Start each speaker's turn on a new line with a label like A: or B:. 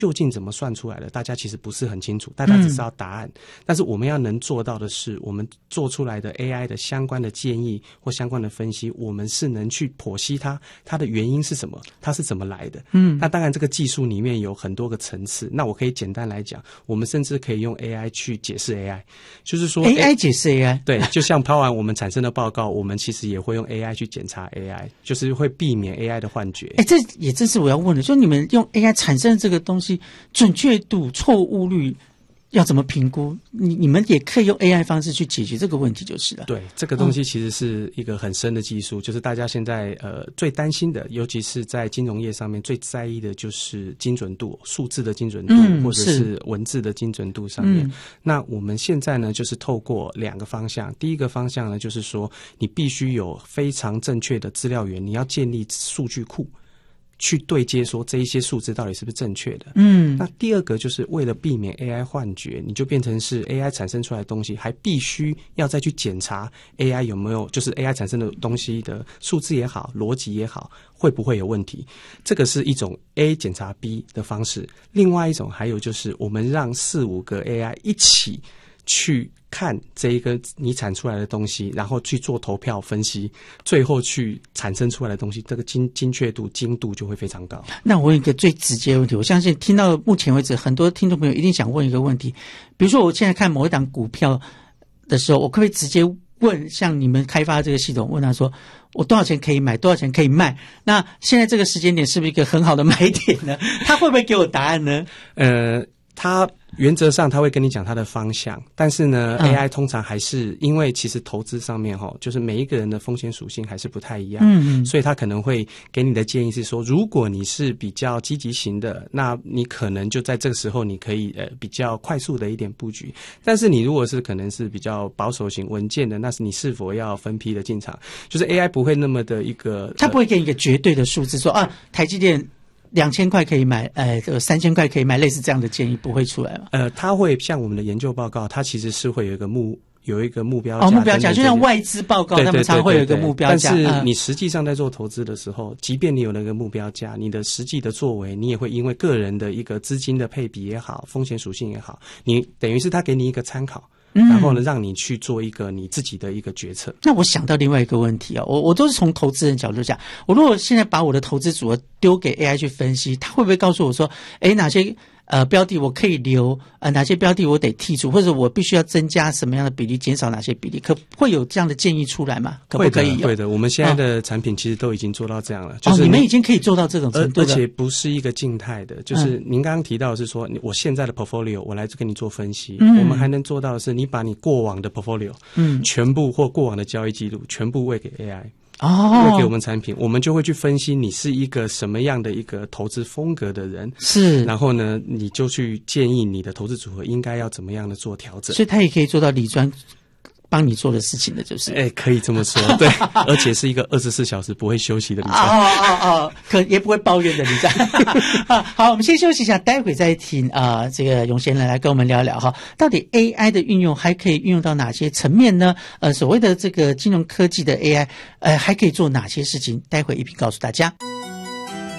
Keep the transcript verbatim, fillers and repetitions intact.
A: 究竟怎么算出来的，大家其实不是很清楚，大家只知道答案。嗯、但是我们要能做到的是，我们做出来的 A I 的相关的建议或相关的分析，我们是能去剖析它，它的原因是什么，它是怎么来的。嗯，那当然这个技术里面有很多个层次。那我可以简单来讲，我们甚至可以用 A I 去解释 A I， 就是说
B: A I 解释 A I，
A: 对，就像抛完我们产生的报告，我们其实也会用 A I 去检查 A I， 就是会避免 A I 的幻觉。
B: 哎，这也正是我要问的，就你们用 A I 产生这个东西。准确度、错误率要怎么评估？你你们也可以用 A I 方式去解决这个问题，就是了。
A: 对，这个东西其实是一个很深的技术，嗯、就是大家现在呃最担心的，尤其是在金融业上面最在意的就是精准度、数字的精准度，嗯、或者是文字的精准度上面。嗯、那我们现在呢，就是透过两个方向。第一个方向呢，就是说你必须有非常正确的资料源，你要建立数据库。去对接说这一些数字到底是不是正确的。嗯，那第二个就是为了避免 A I 幻觉，你就变成是 A I 产生出来的东西还必须要再去检查 A I 有没有，就是 A I 产生的东西的数字也好，逻辑也好，会不会有问题。这个是一种 A 检查 B 的方式。另外一种还有就是我们让四五个 A I 一起去看这一个你产出来的东西，然后去做投票分析，最后去产生出来的东西，这个精精确度、精度就会非常高。
B: 那我问一个最直接的问题，我相信听到目前为止，很多听众朋友一定想问一个问题，比如说我现在看某一档股票的时候，我可不可以直接问像你们开发这个系统，问他说我多少钱可以买，多少钱可以卖？那现在这个时间点是不是一个很好的买点呢？他会不会给我答案呢？
A: 呃。它原则上他会跟你讲它的方向，但是呢、嗯、A I 通常还是因为其实投资上面齁，就是每一个人的风险属性还是不太一样，嗯嗯，所以他可能会给你的建议是说，如果你是比较积极型的，那你可能就在这个时候你可以呃比较快速的一点布局，但是你如果是可能是比较保守型稳健的，那是你是否要分批的进场，就是 A I 不会那么的一个，
B: 他不会给你一个绝对的数字说啊台积电两千块可以买，呃，三千块可以买，类似这样的建议不会出来吗？
A: 呃，它会像我们的研究报告，它其实是会有一个目有一个目标价，
B: 哦，目标价就像外资报告，他们常会有一个目标价。
A: 但是你实际上在做投资的时候，嗯、即便你有那个目标价，你的实际的作为，你也会因为个人的一个资金的配比也好，风险属性也好，你等于是他给你一个参考。然后呢，让你去做一个你自己的一个决策。
B: 那我想到另外一个问题啊，我我都是从投资人角度讲，我如果现在把我的投资组合丢给 A I 去分析，他会不会告诉我说，诶，哪些呃标的我可以留，呃哪些标的我得剔除，或者我必须要增加什么样的比例，减少哪些比例？可会有这样的建议出来吗？可不可以有？
A: 会的，我们现在的产品其实都已经做到这样了。就是、
B: 哦，你们已经可以做到这种程度了，
A: 而且不是一个静态的，就是您刚刚提到的是说，我现在的 portfolio 我来跟你做分析，嗯、我们还能做到的是，你把你过往的 portfolio， 嗯，全部或过往的交易记录全部喂给 A I。哦，喂给我们产品，我们就会去分析你是一个什么样的一个投资风格的人，
B: 是，
A: 然后呢，你就去建议你的投资组合应该要怎么样的做调整。
B: 所以他也可以做到理专帮你做的事情的，就是，
A: 哎、欸，可以这么说，对，而且是一个二十四小时不会休息的理专，
B: 哦哦哦，可也不会抱怨的理专。好，我们先休息一下，待会再听啊、呃，这个永贤人来跟我们聊聊哈，到底 A I 的运用还可以运用到哪些层面呢？呃，所谓的这个金融科技的 A I， 呃，还可以做哪些事情？待会一并告诉大家。